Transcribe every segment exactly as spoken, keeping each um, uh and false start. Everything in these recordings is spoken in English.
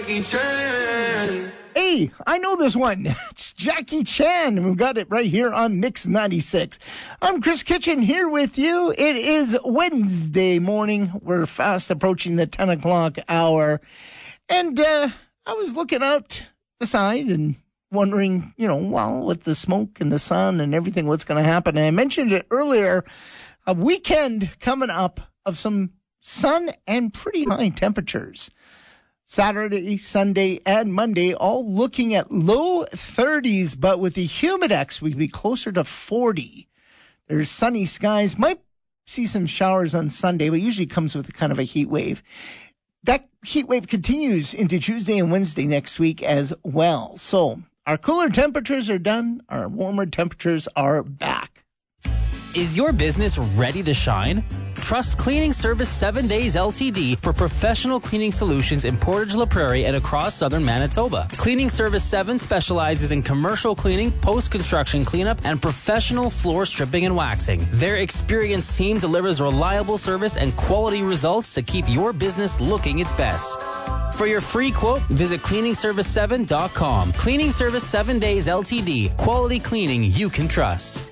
Hey, I know this one. It's Jackie Chan. We've got it right here on Mix ninety-six. I'm Chris Kitchen here with you. It is Wednesday morning. We're fast approaching the ten o'clock hour. And uh, I was looking out the side and wondering, you know, well, with the smoke and the sun and everything, what's going to happen. And I mentioned it earlier, a weekend coming up of some sun and pretty high temperatures. Saturday, Sunday, and Monday, all looking at low thirties, but with the Humidex, we'd be closer to forty. There's sunny skies. Might see some showers on Sunday, but usually comes with a kind of a heat wave. That heat wave continues into Tuesday and Wednesday next week as well. So our cooler temperatures are done. Our warmer temperatures are back. Is your business ready to shine? Trust Cleaning Service seven days L T D for professional cleaning solutions in Portage La Prairie and across southern Manitoba. Cleaning Service seven specializes in commercial cleaning, post-construction cleanup, and professional floor stripping and waxing. Their experienced team delivers reliable service and quality results to keep your business looking its best. For your free quote, visit cleaning service seven dot com. Cleaning Service seven days L T D. Quality cleaning you can trust.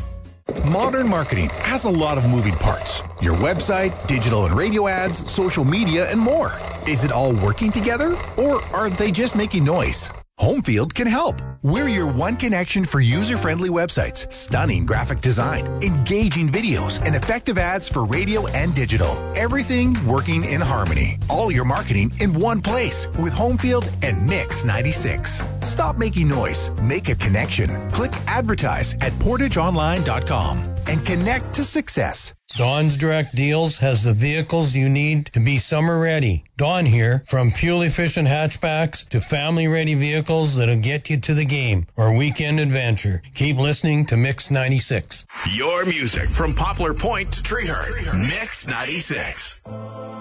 Modern marketing has a lot of moving parts. Your website, digital and radio ads, social media, and more. Is it all working together, or are they just making noise? Homefield can help. We're your one connection for user-friendly websites, stunning graphic design, engaging videos, and effective ads for radio and digital. Everything working in harmony. All your marketing in one place with Homefield and Mix ninety-six. Stop making noise. Make a connection. Click advertise at portage online dot com and connect to success. Dawn's Direct Deals has the vehicles you need to be summer ready. Dawn here, from fuel-efficient hatchbacks to family-ready vehicles that'll get you to the game or weekend adventure. Keep listening to Mix ninety-six. Your music from Poplar Point to Treehurst. Mix ninety-six.